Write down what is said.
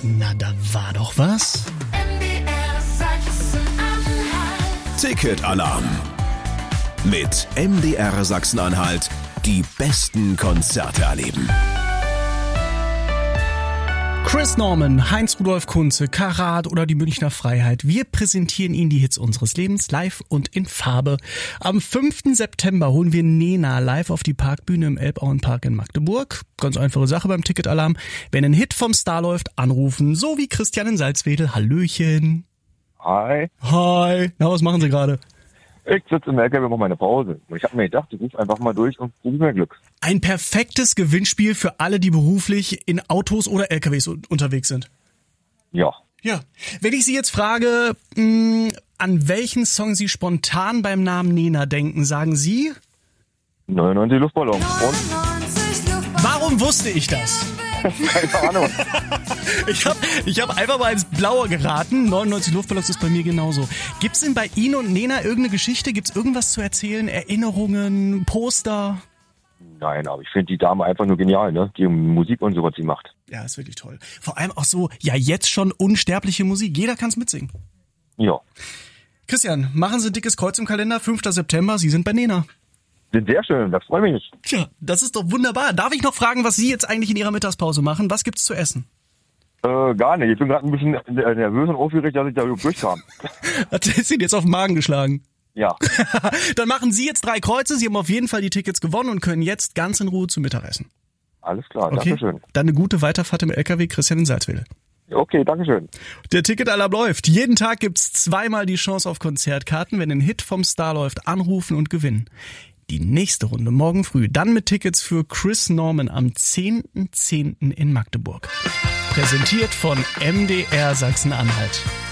Na, da war doch was. Ticket-Alarm. Mit MDR Sachsen-Anhalt die besten Konzerte erleben. Chris Norman, Heinz-Rudolf Kunze, Karat oder die Münchner Freiheit. Wir präsentieren Ihnen die Hits unseres Lebens live und in Farbe. Am 5. September holen wir Nena live auf die Parkbühne im Elbauenpark in Magdeburg. Ganz einfache Sache beim Ticketalarm. Wenn ein Hit vom Star läuft, anrufen. So wie Christian in Salzwedel. Hallöchen. Hi. Hi. Na, was machen Sie gerade? Ich sitze im LKW und mache meine Pause. Und ich habe mir gedacht, ich rufe einfach mal durch und probiere mir Glück. Ein perfektes Gewinnspiel für alle, die beruflich in Autos oder LKWs unterwegs sind. Ja. Ja. Wenn ich Sie jetzt frage, an welchen Song Sie spontan beim Namen Nena denken, sagen Sie? 99 Luftballons. Und? Warum wusste ich das? Keine Ahnung. Ich hab einfach mal ins Blaue geraten. 99 Luftballons ist bei mir genauso. Gibt's denn bei Ihnen und Nena irgendeine Geschichte? Gibt's irgendwas zu erzählen? Erinnerungen? Poster? Nein, aber ich finde die Dame einfach nur genial, ne? Die Musik und so, was sie macht. Ja, ist wirklich toll. Vor allem auch so, ja, jetzt schon unsterbliche Musik. Jeder kann's mitsingen. Ja. Christian, machen Sie ein dickes Kreuz im Kalender. 5. September, Sie sind bei Nena. Sind sehr schön, das freut mich. Tja, das ist doch wunderbar. Darf ich noch fragen, was Sie jetzt eigentlich in Ihrer Mittagspause machen? Was gibt's zu essen? Gar nicht. Ich bin gerade ein bisschen nervös und aufgeregt, dass ich da durchkam. Hat es Ihnen jetzt auf den Magen geschlagen? Ja. Dann machen Sie jetzt 3 Kreuze. Sie haben auf jeden Fall die Tickets gewonnen und können jetzt ganz in Ruhe zum Mittagessen. Alles klar, Okay. Dankeschön. Dann eine gute Weiterfahrt im LKW, Christian in Salzwedel. Okay, Dankeschön. Der Ticketalarm läuft. Jeden Tag gibt's 2-mal die Chance auf Konzertkarten. Wenn ein Hit vom Star läuft, anrufen und gewinnen. Die nächste Runde morgen früh, dann mit Tickets für Chris Norman am 10.10. in Magdeburg. Präsentiert von MDR Sachsen-Anhalt.